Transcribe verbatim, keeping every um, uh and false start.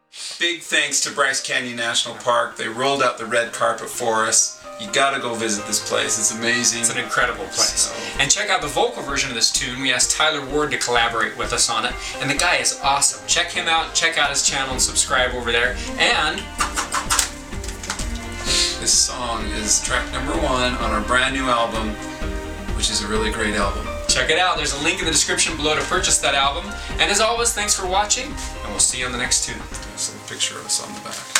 Big thanks to Bryce Canyon National Park. They rolled out the red carpet for us. You gotta go visit this place. It's amazing. It's an incredible place. So. And check out the vocal version of this tune. We asked Tyler Ward to collaborate with us on it, and the guy is awesome. Check him out, check out his channel, and subscribe over there. And this song is track number one on our brand new album, which is a really great album. Check it out. There's a link in the description below to purchase that album. And as always, thanks for watching, and we'll see you on the next tune. There's a picture of us on the back.